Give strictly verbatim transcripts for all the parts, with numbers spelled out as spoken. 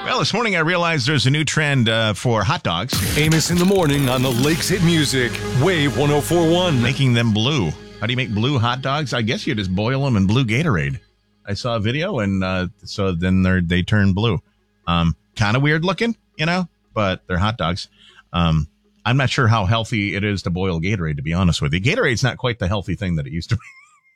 Well, this morning I realized there's a new trend uh, for hot dogs. Amos in the morning on the Lakes Hit Music, Wave one oh four point one. Making them blue. How do you make blue hot dogs? I guess you just boil them in blue Gatorade. I saw a video, and uh, so then they they turn blue. Um, kind of weird looking, you know, but they're hot dogs. Um, I'm not sure how healthy it is to boil Gatorade, to be honest with you. Gatorade's not quite the healthy thing that it used to be.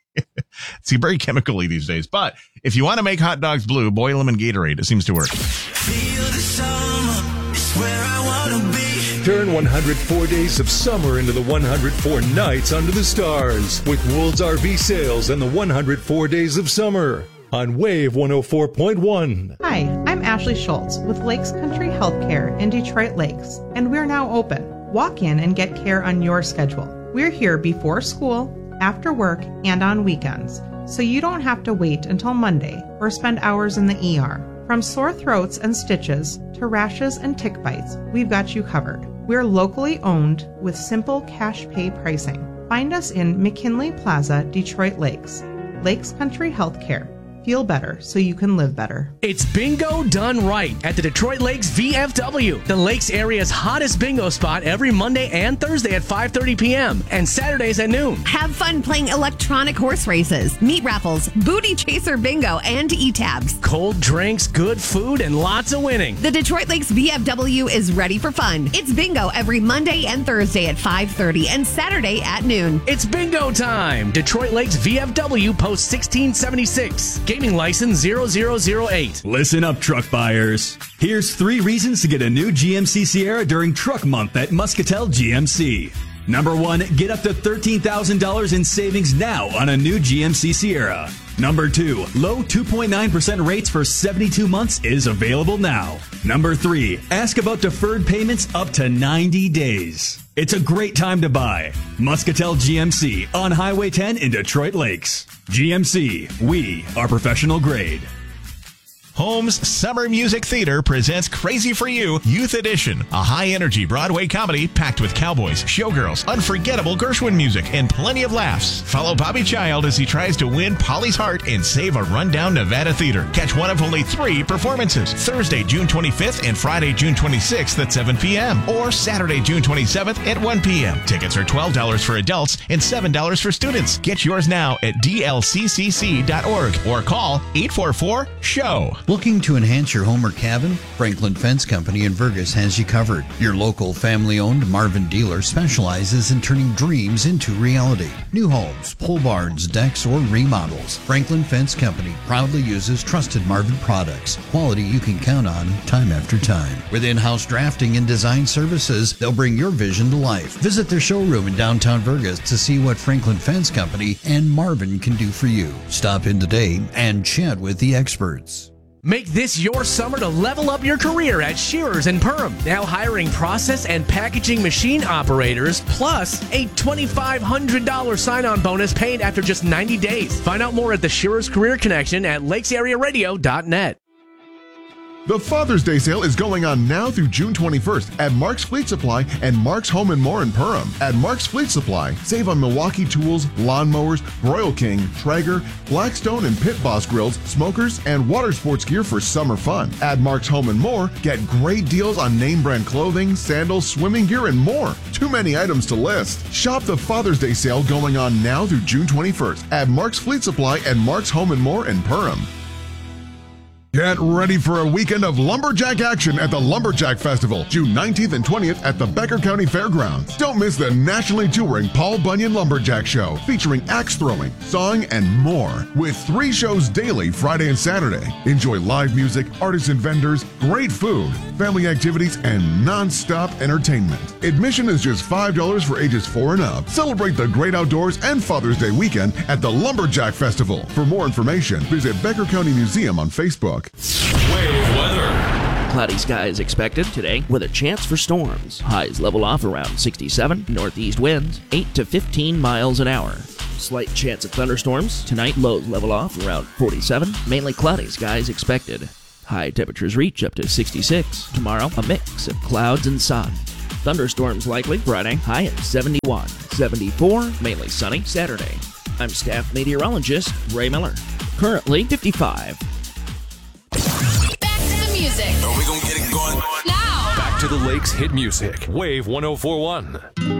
It's very chemically these days. But if you want to make hot dogs blue, boil them in Gatorade. It seems to work. Feel the summer, it's where I want to be. Turn one hundred four days of summer into the one hundred four nights under the stars with Wool's R V sales and the one hundred four days of summer on Wave one oh four point one. Hi, I'm Ashley Schultz with Lakes Country Healthcare in Detroit Lakes, and we're now open. Walk in and get care on your schedule. We're here before school, after work, and on weekends, so you don't have to wait until Monday or spend hours in the E R. From sore throats and stitches to rashes and tick bites, we've got you covered. We're locally owned with simple cash pay pricing. Find us in McKinley Plaza, Detroit Lakes. Lakes Country Healthcare. Feel better so you can live better. It's bingo done right at the Detroit Lakes V F W, the Lakes area's hottest bingo spot every Monday and Thursday at five thirty p.m. and Saturdays at noon. Have fun playing electronic horse races, meat raffles, booty chaser bingo, and E-tabs. Cold drinks, good food, and lots of winning. The Detroit Lakes V F W is ready for fun. It's bingo every Monday and Thursday at five thirty and Saturday at noon. It's bingo time. Detroit Lakes V F W, Post sixteen seventy-six. Gaming license zero zero zero eight. Listen up, truck buyers. Here's three reasons to get a new G M C Sierra during Truck Month at Muscatel G M C. Number one, get up to thirteen thousand dollars in savings now on a new G M C Sierra. Number two, low two point nine percent rates for seventy-two months is available now. Number three, ask about deferred payments up to ninety days. It's a great time to buy. Muscatel G M C on Highway ten in Detroit Lakes. G M C, we are professional grade. Holmes Summer Music Theater presents Crazy for You Youth Edition, a high-energy Broadway comedy packed with cowboys, showgirls, unforgettable Gershwin music, and plenty of laughs. Follow Bobby Child as he tries to win Polly's heart and save a rundown Nevada theater. Catch one of only three performances, Thursday, June twenty-fifth and Friday, June twenty-sixth at seven p.m. or Saturday, June twenty-seventh at one p.m. Tickets are twelve dollars for adults and seven dollars for students. Get yours now at d l c c c dot org or call eight four four, S H O W. Looking to enhance your home or cabin? Franklin Fence Company in Vergas has you covered. Your local family-owned Marvin dealer specializes in turning dreams into reality. New homes, pole barns, decks, or remodels. Franklin Fence Company proudly uses trusted Marvin products. Quality you can count on time after time. With in-house drafting and design services, they'll bring your vision to life. Visit their showroom in downtown Vergas to see what Franklin Fence Company and Marvin can do for you. Stop in today and chat with the experts. Make this your summer to level up your career at Shearers and Perham. Now hiring process and packaging machine operators, plus a twenty-five hundred dollars sign-on bonus paid after just ninety days. Find out more at the Shearers Career Connection at lakes area radio dot net. The Father's Day sale is going on now through June twenty-first at Mark's Fleet Supply and Mark's Home and More in Perham. At Mark's Fleet Supply, save on Milwaukee tools, lawnmowers, Royal King, Traeger, Blackstone and Pit Boss grills, smokers, and water sports gear for summer fun. At Mark's Home and More, get great deals on name brand clothing, sandals, swimming gear, and more. Too many items to list. Shop the Father's Day sale going on now through June twenty-first at Mark's Fleet Supply and Mark's Home and More in Perham. Get ready for a weekend of lumberjack action at the Lumberjack Festival, June nineteenth and twentieth at the Becker County Fairgrounds. Don't miss the nationally touring Paul Bunyan Lumberjack Show, featuring axe throwing, sawing, and more, with three shows daily Friday and Saturday. Enjoy live music, artists and vendors, great food, family activities, and non-stop entertainment. Admission is just five dollars for ages four and up. Celebrate the great outdoors and Father's Day weekend at the Lumberjack Festival. For more information, visit Becker County Museum on Facebook. Wave weather. Cloudy skies expected today with a chance for storms. Highs level off around sixty-seven. Northeast winds eight to fifteen miles an hour. Slight chance of thunderstorms. Tonight lows level off around forty-seven. Mainly cloudy skies expected. High temperatures reach up to sixty-six. Tomorrow a mix of clouds and sun. Thunderstorms likely Friday. High at seventy-one. seventy-four. Mainly sunny Saturday. I'm staff meteorologist Ray Miller. Currently fifty-five. Back to the music. Are we going the Lakes hit music. Wave one oh four point one.